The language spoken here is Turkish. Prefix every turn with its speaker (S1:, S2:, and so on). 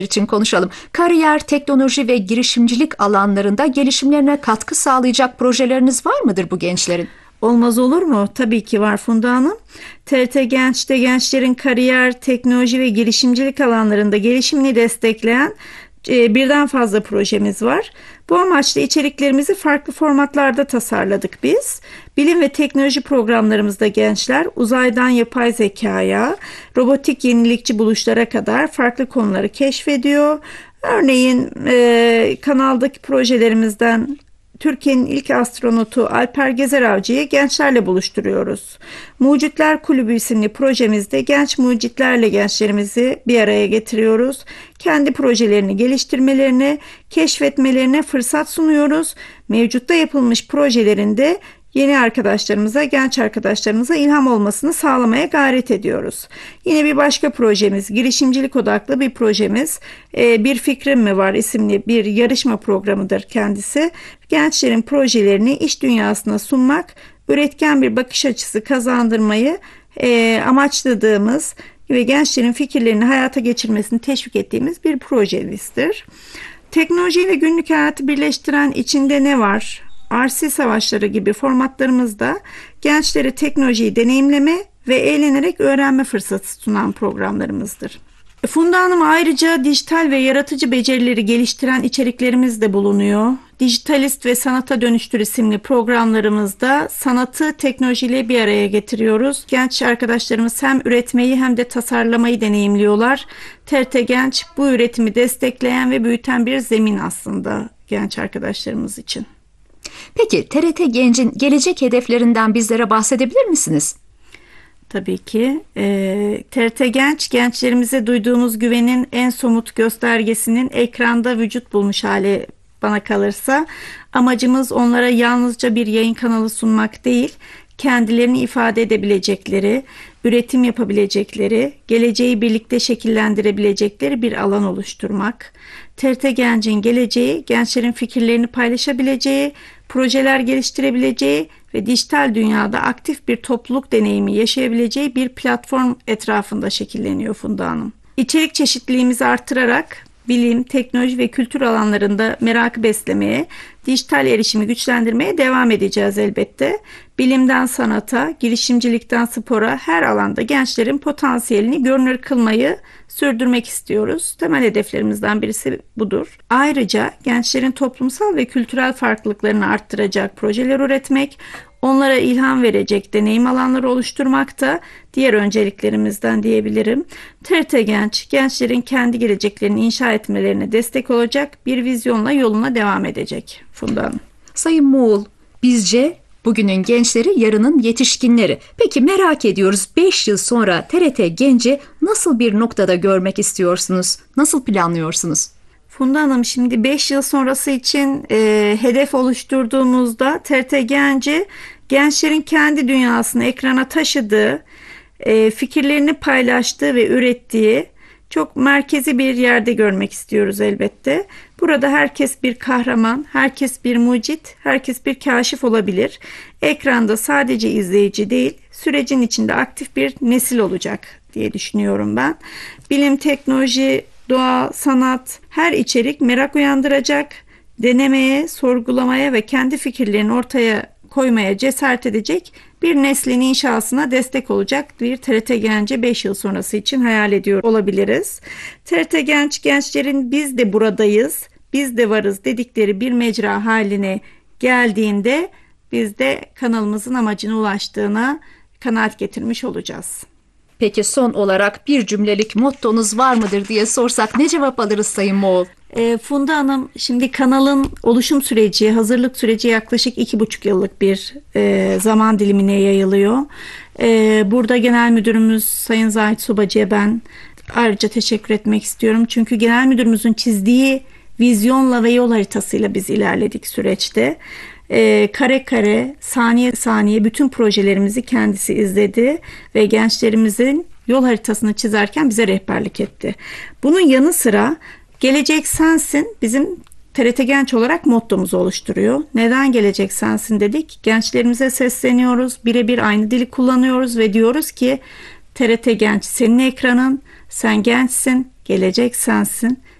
S1: için konuşalım. Kariyer, teknoloji ve girişimcilik alanlarında gelişimlerine katkı sağlayacak projeleriniz var mıdır bu gençlerin?
S2: Olmaz olur mu? Tabii ki var Funda Hanım. TRT Genç'te gençlerin kariyer, teknoloji ve girişimcilik alanlarında gelişimini destekleyen birden fazla projemiz var. Bu amaçla içeriklerimizi farklı formatlarda tasarladık biz. Bilim ve teknoloji programlarımızda gençler uzaydan yapay zekaya, robotik yenilikçi buluşlara kadar farklı konuları keşfediyor. Örneğin kanaldaki projelerimizden Türkiye'nin ilk astronotu Alper Gezeravcı'yı gençlerle buluşturuyoruz. Mucitler Kulübü isimli projemizde genç mucitlerle gençlerimizi bir araya getiriyoruz. Kendi projelerini geliştirmelerine, keşfetmelerine fırsat sunuyoruz. Mevcutta yapılmış projelerinde yeni arkadaşlarımıza, genç arkadaşlarımıza ilham olmasını sağlamaya gayret ediyoruz. Yine bir başka projemiz, girişimcilik odaklı bir projemiz, Bir Fikrim Mi Var isimli bir yarışma programıdır kendisi. Gençlerin projelerini iş dünyasına sunmak, üretken bir bakış açısı kazandırmayı amaçladığımız ve gençlerin fikirlerini hayata geçirmesini teşvik ettiğimiz bir projemizdir. Teknolojiyle günlük hayatı birleştiren içinde ne var? RC savaşları gibi formatlarımızda gençlere teknolojiyi deneyimleme ve eğlenerek öğrenme fırsatı sunan programlarımızdır. Funda Hanım, ayrıca dijital ve yaratıcı becerileri geliştiren içeriklerimiz de bulunuyor. Dijitalist ve Sanata Dönüştür isimli programlarımızda sanatı teknolojiyle bir araya getiriyoruz. Genç arkadaşlarımız hem üretmeyi hem de tasarlamayı deneyimliyorlar. TRT Genç bu üretimi destekleyen ve büyüten bir zemin aslında genç arkadaşlarımız için.
S1: Peki TRT Genç'in gelecek hedeflerinden bizlere bahsedebilir misiniz?
S2: Tabii ki. TRT Genç, gençlerimize duyduğumuz güvenin en somut göstergesinin ekranda vücut bulmuş hali bana kalırsa. Amacımız onlara yalnızca bir yayın kanalı sunmak değil, kendilerini ifade edebilecekleri, üretim yapabilecekleri, geleceği birlikte şekillendirebilecekleri bir alan oluşturmak. TRT Genç'in geleceği, gençlerin fikirlerini paylaşabileceği, projeler geliştirebileceği ve dijital dünyada aktif bir topluluk deneyimi yaşayabileceği bir platform etrafında şekilleniyor Funda Hanım. İçerik çeşitliliğimizi artırarak bilim, teknoloji ve kültür alanlarında merakı beslemeye, dijital erişimi güçlendirmeye devam edeceğiz elbette. Bilimden sanata, girişimcilikten spora her alanda gençlerin potansiyelini görünür kılmayı sürdürmek istiyoruz. Temel hedeflerimizden birisi budur. Ayrıca gençlerin toplumsal ve kültürel farklılıklarını arttıracak projeler üretmek, onlara ilham verecek deneyim alanları oluşturmak da diğer önceliklerimizden diyebilirim. TRT Genç, gençlerin kendi geleceklerini inşa etmelerine destek olacak bir vizyonla yoluna devam edecek Funda Hanım.
S1: Sayın Muğul, bizce bugünün gençleri yarının yetişkinleri. Peki merak ediyoruz, 5 yıl sonra TRT Genç'i nasıl bir noktada görmek istiyorsunuz? Nasıl planlıyorsunuz?
S2: Funda Hanım, şimdi 5 yıl sonrası için hedef oluşturduğumuzda TRT Genç'i gençlerin kendi dünyasını ekrana taşıdığı, fikirlerini paylaştığı ve ürettiği çok merkezi bir yerde görmek istiyoruz elbette. Burada herkes bir kahraman, herkes bir mucit, herkes bir kaşif olabilir. Ekranda sadece izleyici değil, sürecin içinde aktif bir nesil olacak diye düşünüyorum ben. Bilim, teknoloji, doğa, sanat, her içerik merak uyandıracak, denemeye, sorgulamaya ve kendi fikirlerini ortaya koymaya cesaret edecek bir neslin inşasına destek olacak bir TRT Genç'i 5 yıl sonrası için hayal ediyor olabiliriz. TRT Genç, gençlerin biz de buradayız, biz de varız dedikleri bir mecra haline geldiğinde biz de kanalımızın amacına ulaştığına kanaat getirmiş olacağız.
S1: Peki son olarak bir cümlelik mottonuz var mıdır diye sorsak ne cevap alırız Sayın Moğol?
S2: Funda Hanım, şimdi kanalın oluşum süreci, hazırlık süreci yaklaşık 2,5 yıllık bir zaman dilimine yayılıyor. Burada Genel Müdürümüz Sayın Zahit Subacı'ya ben ayrıca teşekkür etmek istiyorum. Çünkü Genel Müdürümüzün çizdiği vizyonla ve yol haritasıyla biz ilerledik süreçte. Kare kare, saniye saniye bütün projelerimizi kendisi izledi ve gençlerimizin yol haritasını çizerken bize rehberlik etti. Bunun yanı sıra Gelecek Sensin bizim TRT Genç olarak mottomuzu oluşturuyor. Neden gelecek sensin dedik? Gençlerimize sesleniyoruz, birebir aynı dili kullanıyoruz ve diyoruz ki TRT Genç senin ekranın, sen gençsin, gelecek sensin.